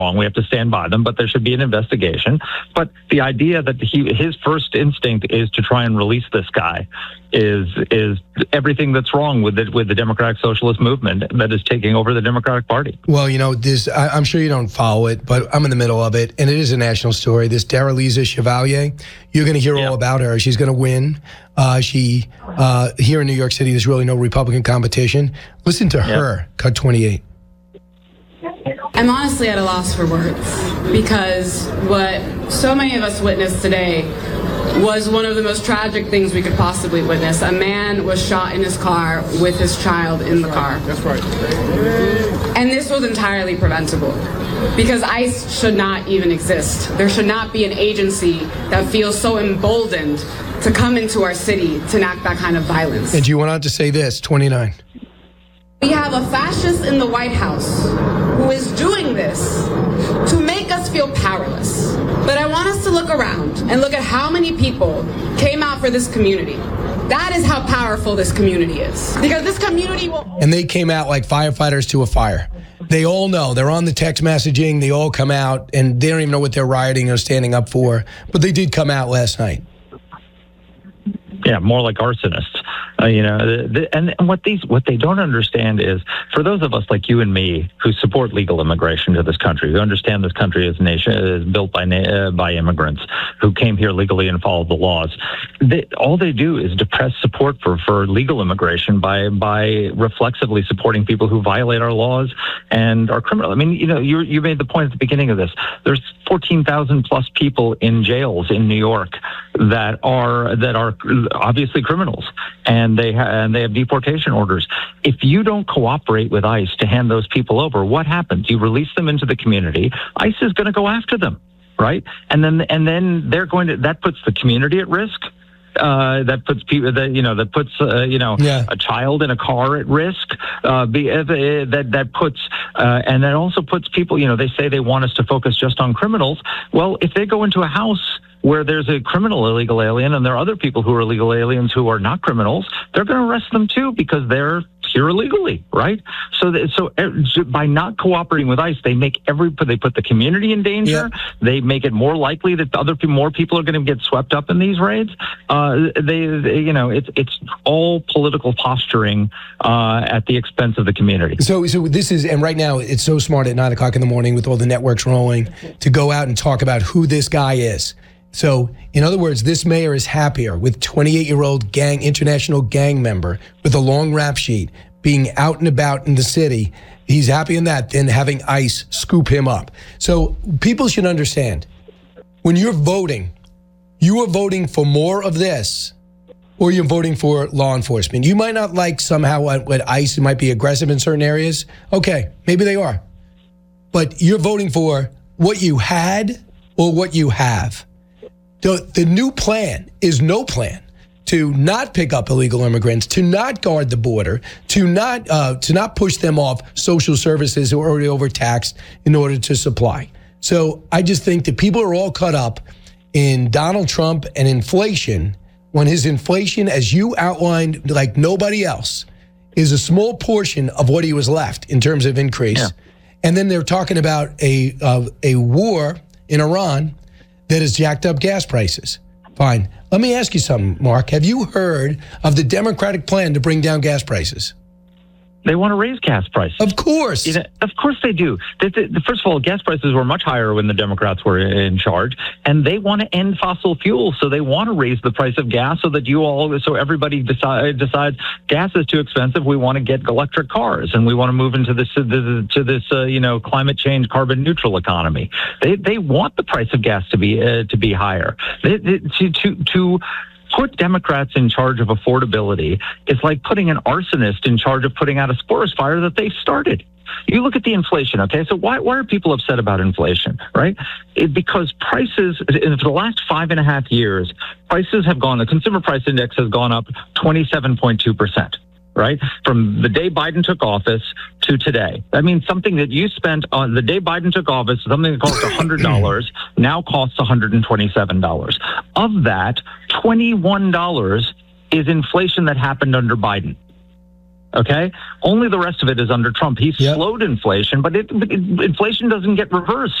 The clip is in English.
wrong. We have to stand by them, but there should be an investigation. But the idea that his first instinct is to try and release this guy is everything that's wrong with the Democratic Socialist movement that is taking over the Democratic Party. Well, I'm sure you don't follow it, but I'm in the middle of it, and it is a national story. This Daraliza Chevalier, you're going to hear all about her. She's going to win. Here in New York City, there's really no Republican competition. Listen to her, cut 28. I'm honestly at a loss for words, because what so many of us witnessed today was one of the most tragic things we could possibly witness. A man was shot in his car with his child in the car. That's right. And this was entirely preventable, because ICE should not even exist. There should not be an agency that feels so emboldened to come into our city to enact that kind of violence. And you went on to say this, 29. We have a fascist in the White House who is doing this to make us feel powerless. But I want us to look around and look at how many people came out for this community. That is how powerful this community is. Because this community will... And they came out like firefighters to a fire. They all know. They're on the text messaging. They all come out, and they don't even know what they're rioting or standing up for. But they did come out last night. Yeah, more like arsonists. And what they don't understand is, for those of us like you and me who support legal immigration to this country, who understand this country is built by immigrants who came here legally and followed the laws, all they do is depress support for legal immigration by reflexively supporting people who violate our laws and are criminal. I mean, you made the point at the beginning of this. There's 14,000 plus people in jails in New York that are obviously criminals, and they have deportation orders. If you don't cooperate with ICE to hand those people over, what happens? You release them into the community. ICE is going to go after them, right? And then they're going to, that puts the community at risk. That puts people a child in a car at risk. That puts and that also puts people. They say they want us to focus just on criminals. Well, if they go into a house where there's a criminal illegal alien and there are other people who are illegal aliens who are not criminals, they're going to arrest them too, because they're here illegally, right? So by not cooperating with ICE, they put the community in danger. Yeah. They make it more likely that more people are going to get swept up in these raids. It's all political posturing at the expense of the community. So this is, and right now it's so smart at 9 o'clock in the morning with all the networks rolling to go out and talk about who this guy is. So, in other words, this mayor is happier with 28-year-old international gang member with a long rap sheet being out and about in the city. He's happy in that than having ICE scoop him up. So people should understand, when you're voting, you are voting for more of this, or you're voting for law enforcement. You might not like somehow what ICE might be aggressive in certain areas. Okay, maybe they are. But you're voting for what you had or what you have. The new plan is no plan to not pick up illegal immigrants, to not guard the border, to not push them off social services who are already overtaxed in order to supply. So I just think that people are all caught up in Donald Trump and inflation, when his inflation, as you outlined like nobody else, is a small portion of what he was left in terms of increase. Yeah. And then they're talking about a war in Iran that has jacked up gas prices. Fine. Let me ask you something, Mark. Have you heard of the Democratic plan to bring down gas prices? They want to raise gas prices. Of course. Of course they do. First of all, gas prices were much higher when the Democrats were in charge, and they want to end fossil fuels. So they want to raise the price of gas so everybody decides gas is too expensive. We want to get electric cars, and we want to move into this climate change, carbon neutral economy. They want the price of gas to be higher. To put Democrats in charge of affordability is like putting an arsonist in charge of putting out a forest fire that they started. You look at the inflation, okay? So why are people upset about inflation, right? Because prices, for the last 5.5 years, prices have gone, the consumer price index has gone up 27.2%. Right? From the day Biden took office to today. That means something that you spent on the day Biden took office, something that cost $100, now costs $127. Of that, $21 is inflation that happened under Biden. Okay, only the rest of it is under Trump. He slowed inflation, but inflation doesn't get reversed.